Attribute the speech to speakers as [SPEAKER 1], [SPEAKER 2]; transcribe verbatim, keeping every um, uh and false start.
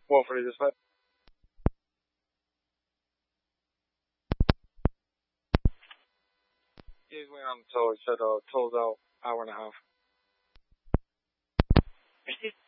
[SPEAKER 1] What for just said? He's waiting on the toll. He said uh, toll's out hour and a half.